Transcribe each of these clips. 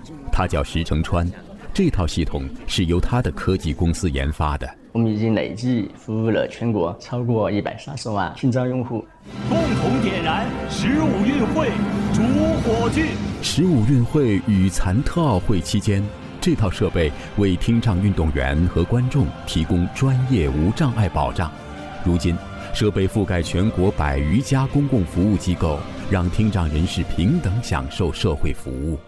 他叫石成川，这套系统是由他的科技公司研发的。 我们已经累计服务了全国超过130万听障用户。 共同点燃15运会主火炬。 15运会与残特奥会期间，这套设备为听障运动员和观众提供专业无障碍保障。如今，设备覆盖全国100余家公共服务机构，让听障人士平等享受社会服务。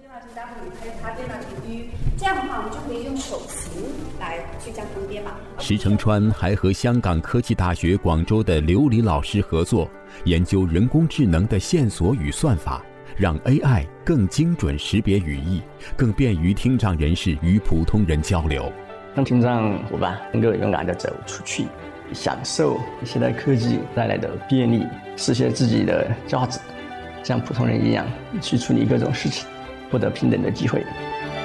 这样的话，我们就可以用手型来去这样分辨嘛。 石成川还和香港科技大学广州的刘黎老师合作，研究人工智能的线索与算法，让 AI 更精准识别语义，更便于听障人士与普通人交流， 让听障伙伴能够勇敢地走出去，享受现代科技带来的便利，实现自己的价值，像普通人一样去处理各种事情，获得平等的机會。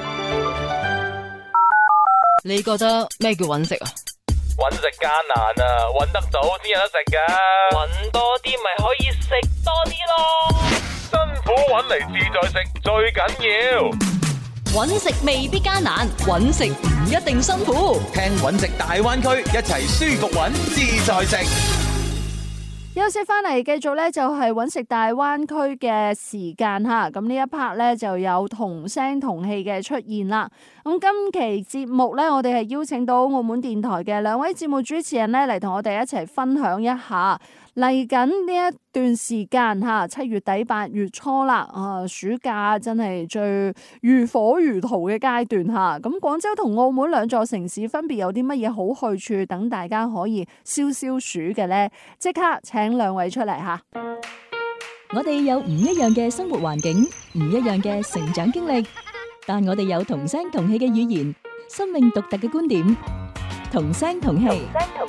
你覺得咩叫揾食啊？ 揾食艱難啊，揾得到先有得食㗎。揾多啲咪可以食多啲咯。辛苦揾嚟自在食最緊要。 揾食未必艱難，揾食唔一定辛苦。 聽揾食大灣區，一齊舒服揾，自在食。 休息翻嚟，繼續咧就係揾食大灣區嘅時間嚇。咁呢一 part 咧就有同聲同氣嘅出現啦。咁今期節目咧，我哋係邀請到澳門電台嘅2位節目主持人咧嚟同我哋一齊分享一下嚟緊呢一段時間嚇，7月底8月初啦。暑假真係最如火如荼嘅階段嚇。咁廣州同澳門兩座城市分別有啲乜嘢好去處，等大家可以消暑嘅呢？即刻請2位出嚟嚇。 我哋有唔一樣嘅生活環境，唔一樣嘅成長經歷，但我哋有同聲同氣嘅語言，生命獨特嘅觀點，同聲同氣。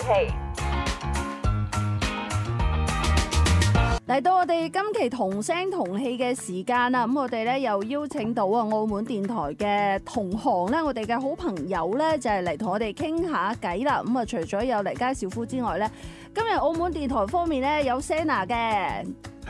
嚟到我哋今期同聲同氣嘅時間啦，咁我哋咧又邀請到澳門電台嘅同行咧，我哋嘅好朋友咧就係嚟同我哋傾下偈啦。咁除咗有黎家少夫之外咧，今日澳門電台方面咧有 Senna 嘅。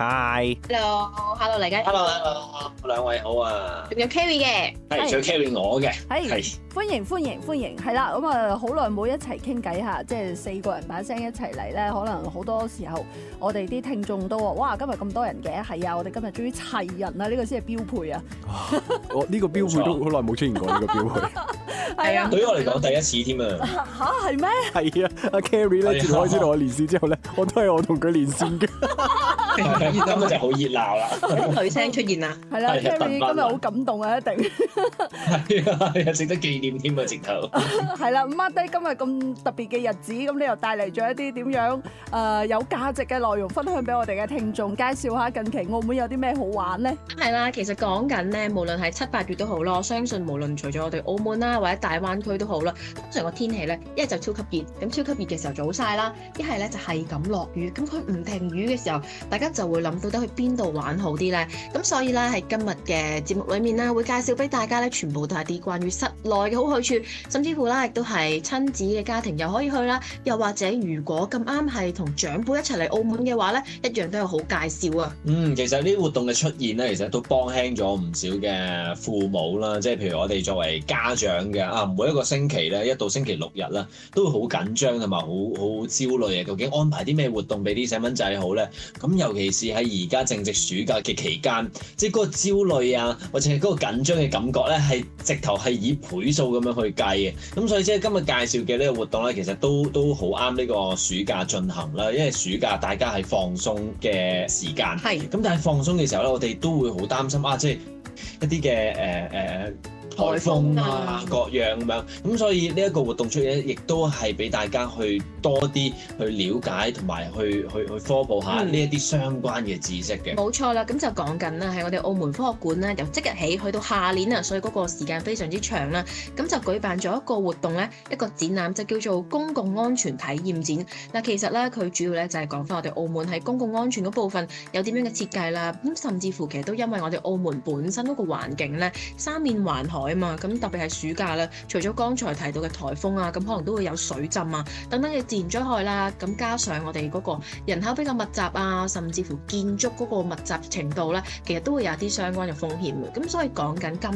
Hello，黎家。 Hello， 兩位好啊。 仲有 Kerry 嘅。 係，仲有 Kerry 我嘅。 係。歡迎，係啦，咁好耐冇一齊傾偈下，即係4個人把聲一齊嚟咧，可能好多時候我哋啲聽眾都話：哇，今日咁多人嘅，係啊，我哋今日終於齊人啦，呢個先係標配啊！ 我呢個標配都好耐冇出現過呢個標配。 係啊， 對於我嚟講第一次添啊！ 嚇係咩？ 係啊，阿 Kerry 咧自開始同我連線之後咧，我都係我同佢連線嘅。 今日就好熱鬧啦， 啲女聲出現啦， 係啦 ，Kerry 今日好感動啊，一定係啊，值得紀念添啊，直頭係啦，mark 低今日咁特別嘅日子，咁你又帶嚟咗一啲點樣有價值嘅內容分享俾我哋嘅聽眾，介紹下近期澳門有啲咩好玩咧？ 係啦，其實講緊咧，無論係7、8月都好咯，我相信無論除咗我哋澳門啦，或者大灣區都好啦，通常個天氣咧，一係就超級熱，咁超級熱嘅時候早曬啦，一係咧就係咁落雨，咁佢唔停雨嘅時候，大家就會諗到底去邊度玩好啲咧？咁所以咧喺今日嘅節目裏面咧，會介紹俾大家咧，全部都係啲關於室內嘅好去處，甚至乎啦，亦都係親子嘅家庭又可以去啦，又或者如果咁啱係同長輩一齊嚟澳門嘅話咧，一樣都有好介紹啊。 其實呢啲活動嘅出現咧，其實都幫輕咗唔少嘅父母啦，即係譬如我哋作為家長嘅每一個星期咧，一到星期6日啦，都會好緊張同埋好焦慮啊！究竟安排啲咩活動俾啲細蚊仔好咧？咁尤其是喺而家正值暑假嘅期間，即係嗰個焦慮啊，或者係嗰個緊張嘅感覺咧，係直頭係以倍數咁樣去計嘅。咁所以即係今日介紹嘅呢個活動咧，其實都好啱呢個暑假進行啦。因為暑假大家係放鬆嘅時間，係咁，但係放鬆嘅時候咧，我哋都會好擔心即係一啲嘅颱風啊各樣咁樣，咁所以呢一個活動出現亦都係俾大家去多啲去了解同埋去科普下呢一啲相關嘅知識嘅。 冇錯啦，咁就講緊啦，係我哋澳門科學館咧，由即日起去到下年啊，所以嗰個時間非常之長啦。咁就舉辦咗一個活動咧，一個展覽就叫做公共安全體驗展。嗱，其實咧佢主要咧就係講翻我哋澳門喺公共安全嗰部分有點樣嘅設計啦。咁甚至乎其實都因為我哋澳門本身嗰個環境咧，三面環海啊嘛，咁特別係暑假啦，除咗剛才提到嘅颱風啊，咁可能都會有水浸啊等等嘅自然災害啦。咁加上我哋嗰個人口比較密集啊，甚至乎建築嗰個密集程度咧，其實都會有啲相關嘅風險嘅。咁所以講緊今